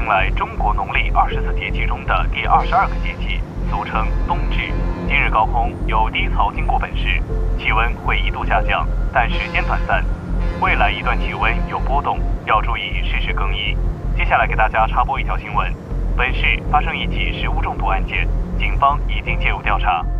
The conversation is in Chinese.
来中国农历24节气中的第22个节气，俗称冬至。今日高空有低槽经过本市，气温会一度下降，但时间短暂。未来一段气温有波动，要注意适时更衣。接下来给大家插播一条新闻：本市发生一起食物中毒案件，警方已经介入调查。